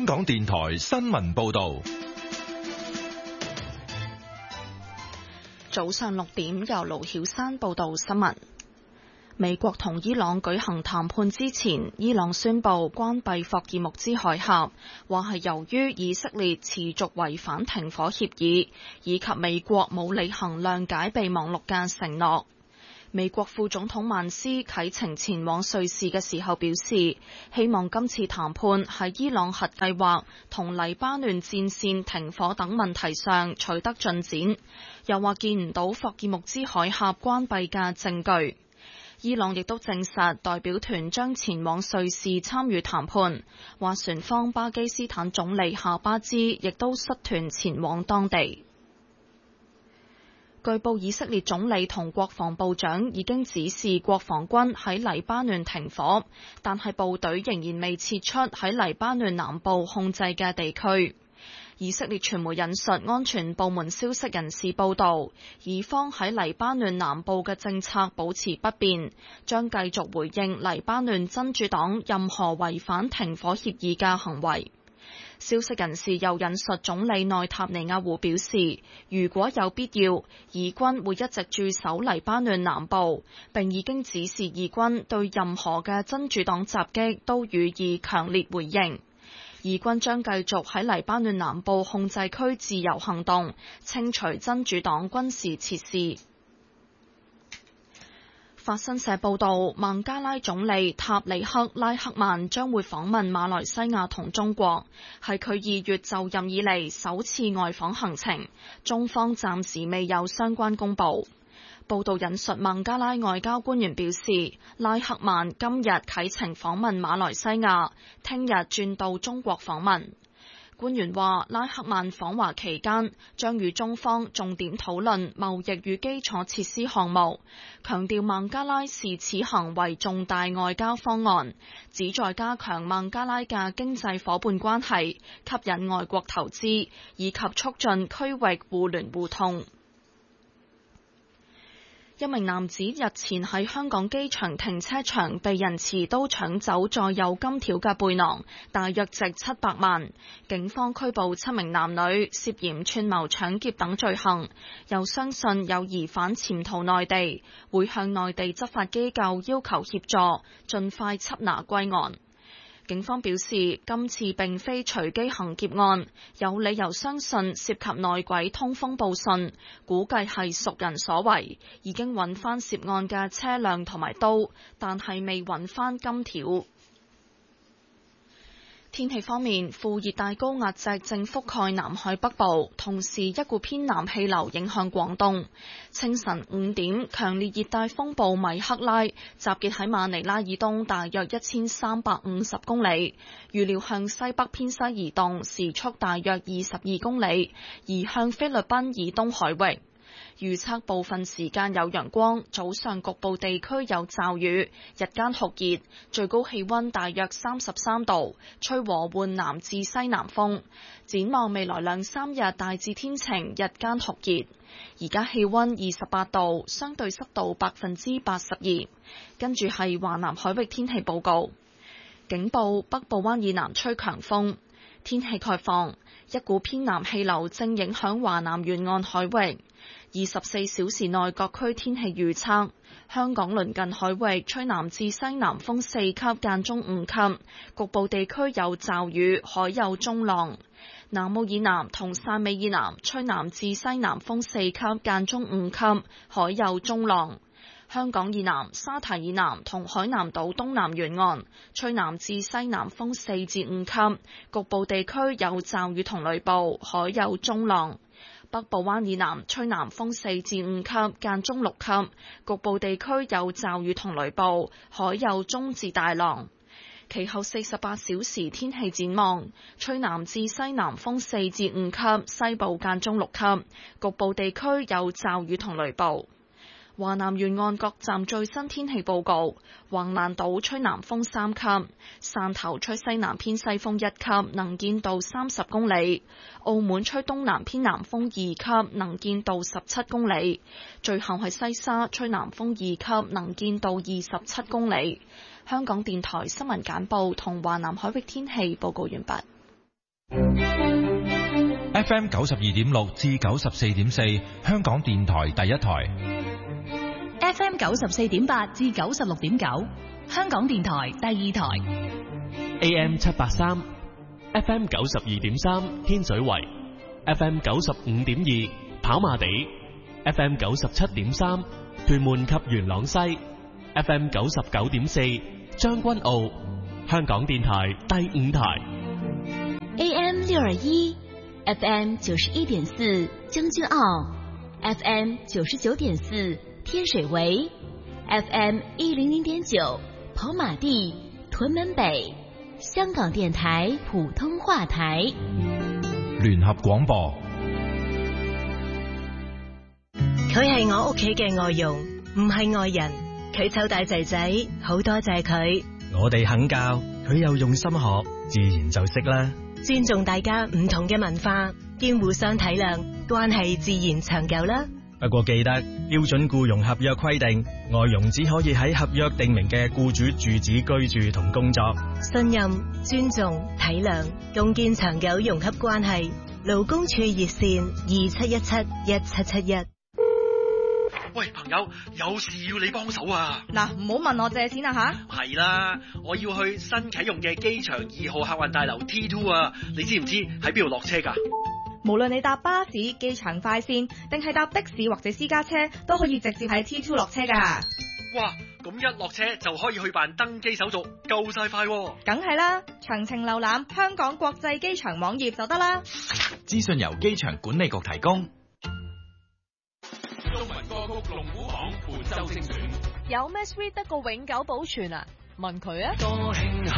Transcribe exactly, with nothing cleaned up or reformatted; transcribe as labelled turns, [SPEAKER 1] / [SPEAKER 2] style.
[SPEAKER 1] 港電台新聞報道。
[SPEAKER 2] 早上六點，由盧曉山報道新聞。美國同伊朗舉行談判之前，伊朗宣布關閉霍爾木茲海峽，話係由於以色列持續違反停火協議，以及美國冇履行諒解備忘錄嘅承諾。美國副總統曼斯啟程前往瑞士嘅時候表示，希望今次談判喺伊朗核計劃同黎巴嫩戰線停火等問題上取得進展，又話見唔到霍爾木茲海峽關閉嘅證據。伊朗亦都證實代表團將前往瑞士參與談判，話船方巴基斯坦總理夏巴茲亦都率團前往當地。據報以色列總理同國防部長已經指示國防軍喺黎巴嫩停火，但係部隊仍然未撤出喺黎巴嫩南部控制嘅地區。以色列傳媒引述安全部門消息人士報道，以方喺黎巴嫩南部嘅政策保持不變，將繼續回應黎巴嫩真主黨任何違反停火協議嘅行為。消息人士又引述總理內塔尼亞胡表示，如果有必要，以軍會一直駐守黎巴嫩南部，並已經指示以軍對任何嘅真主黨襲擊都予以強烈回應。以軍將繼續喺黎巴嫩南部控制區自由行動，清除真主黨軍事設施。法新社報道，孟加拉總理塔里克拉克曼將會訪問馬來西亞同中國，係佢二月就任以嚟首次外訪行程，中方暫時未有相關公佈。報道引述孟加拉外交官員表示，拉克曼今日啟程訪問馬來西亞，聽日轉到中國訪問。官員話，拉克曼訪華期間將與中方重點討論貿易與基礎設施項目，強調孟加拉視此行為重大外交方案，旨在加強孟加拉嘅經濟夥伴關係，吸引外國投資，以及促進區域互聯互通。一名男子日前喺香港機場停車場被人持刀搶走載有金條嘅背囊，大約值七百萬。警方拘捕七名男女，涉嫌串謀搶劫等罪行，又相信有疑犯潛逃內地，會向內地執法機構要求協助，盡快緝拿歸案。警方表示，今次並非隨機行劫案，有理由相信涉及內鬼通風報信，估計係熟人所為，已經揾翻涉案嘅車輛同埋刀，但係未揾翻金條。天氣方面，副熱帶高壓脊正覆蓋南海北部，同時一股偏南氣流影響廣東。清晨五點，強烈熱帶風暴米克拉集結喺馬尼拉以東大約一千三百五十公里，預料向西北偏西移動，時速大約二十二公里，移向菲律賓以東海域。預測部分時間有陽光，早上局部地區有驟雨，日間酷熱，最高氣溫大約三十三度，吹和緩南至西南風。展望未來兩三日大致天晴，日間酷熱。而家氣溫二十八度，相對濕度百分之八十二。跟住係華南海域天氣報告，警報北部灣以南吹強風。天氣概況，一股偏南氣流正影響華南沿岸海域。二十四小時內各區天氣預測，香港鄰近海域吹南至西南風四級間中五級，局部地區有驟雨，海有中浪。南澳以南同汕尾以南吹南至西南風四級間中五級，海有中浪。香港以南、沙堤以南同海南島東南沿岸吹南至西南風四至五級，局部地區有驟雨同雷暴，海有中浪。北部灣以南吹南風四至五級間中六級，局部地區有驟雨同雷暴，海有中至大浪。其後四十八小時天氣展望，吹南至西南風四至五級，西部間中六級，局部地區有驟雨同雷暴。華南沿岸各站最新天氣報告：橫瀾島吹南風三級，汕頭吹西南偏西風一級，能見度三十公里；澳門吹東南偏南風二級，能見度十七公里。最後係西沙吹南風二級，能見度二十七公里。香港電台新聞簡報同華南海域天氣報告完畢。
[SPEAKER 1] F M 九十二點六至九十四點四，香港電台第一台。
[SPEAKER 3] F M 九十四點八至九十六點九，香港電台第二台。
[SPEAKER 4] A M 七八三，F M 九十二點三，天水圍；F M 九十五點二，跑馬地；F M 九十七點三，屯門及元朗西；F M 九十九點四，將軍澳。香港電台第五台。
[SPEAKER 5] A M 六二一，F M 九十一點四，將軍澳；F M 九十九點四，天水圍；F M 一零零點九，跑馬地、屯門北。香港電台普通話台。
[SPEAKER 1] 聯合廣播。
[SPEAKER 6] 佢係我屋企嘅外傭，唔係外人。佢湊大仔仔，好多謝佢。
[SPEAKER 7] 我哋肯教，佢又用心學，自然就識啦。
[SPEAKER 6] 尊重大家唔同嘅文化，兼互相體諒，關係自然長久啦。
[SPEAKER 7] 不過記得標準僱傭合約規定，外傭只可以喺合約訂明嘅僱主住址居住同工作。
[SPEAKER 6] 信任、尊重、體諒，共建長久融洽關係。勞工處熱線二七一七一七七一。
[SPEAKER 8] 喂，朋友，有事要你幫手啊！
[SPEAKER 9] 嗱，唔好問我借錢啊吓！
[SPEAKER 8] 係啦，我要去新啟用嘅機場二號客運大樓 T 二 啊！你知唔知喺邊度落車噶？
[SPEAKER 9] 無論你搭巴士、機場快線，定係搭的士或者私家車，都可以直接喺 T 二 落車噶。
[SPEAKER 8] 哇，咁一落車就可以去辦登機手續，夠晒快喎！
[SPEAKER 9] 梗係啦，詳情瀏覽香港國際機場網頁就得啦。
[SPEAKER 1] 資訊由機場管理局提供。
[SPEAKER 10] 中文歌曲龍虎榜本周精選，
[SPEAKER 11] 有咩 sweet 得個永久保存啊？問佢啊！
[SPEAKER 10] 多慶